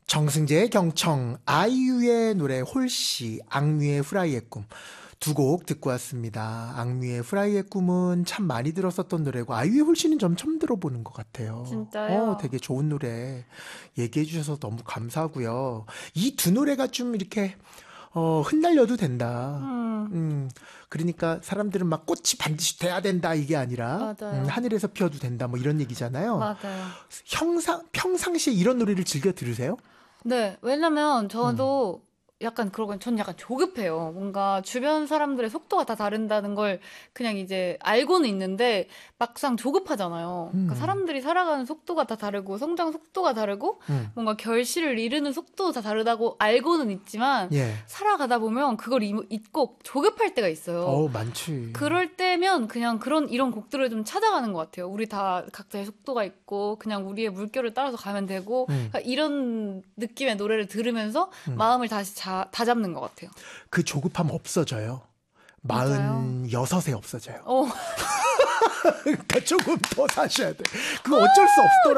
정승재의 경청, 아이유의 노래 홀씨, 악뮤의 후라이의 꿈. 두 곡 듣고 왔습니다. 악뮤의 후라이의 꿈은 참 많이 들었었던 노래고 아이유의 홀씨는 좀 처음 들어보는 것 같아요. 진짜요? 되게 좋은 노래 얘기해 주셔서 너무 감사하고요. 이 두 노래가 좀 이렇게 흩날려도 된다. 그러니까 사람들은 막 꽃이 반드시 돼야 된다 이게 아니라 맞아요. 하늘에서 피어도 된다 뭐 이런 얘기잖아요. 맞아요. 평상시에 이런 노래를 즐겨 들으세요? 네, 왜냐면 저도 약간 전 약간 조급해요. 뭔가 주변 사람들의 속도가 다 다른다는 걸 그냥 이제 알고는 있는데 막상 조급하잖아요. 그러니까 사람들이 살아가는 속도가 다 다르고 성장 속도가 다르고 뭔가 결실을 이루는 속도도 다 다르다고 알고는 있지만 예. 살아가다 보면 그걸 잊고 조급할 때가 있어요. 많지. 그럴 때면 그냥 이런 곡들을 좀 찾아가는 것 같아요. 우리 다 각자의 속도가 있고 그냥 우리의 물결을 따라서 가면 되고 그러니까 이런 느낌의 노래를 들으면서 마음을 다시 다잡는 것 같아요. 그 조급함 없어져요. 46에 없어져요. 그러니까 조금 더 사셔야 돼. 그거 어쩔 수 없더라.